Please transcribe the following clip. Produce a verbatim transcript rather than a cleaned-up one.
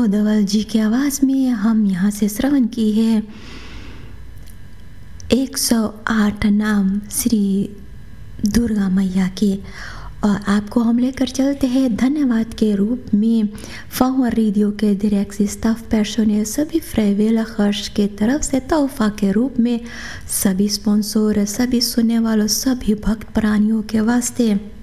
धवल जी की आवाज़ में हम यहाँ से श्रवण की है एक सौ आठ नाम श्री दुर्गा मैया के। और आपको हम लेकर चलते हैं धन्यवाद के रूप में फावर रेडियो के डायरेक्ट स्टाफ पर्सोनल सभी फ्रेवेला खर्च के तरफ से तोहफा के रूप में सभी स्पॉन्सर सभी सुनने वालों सभी भक्त प्राणियों के वास्ते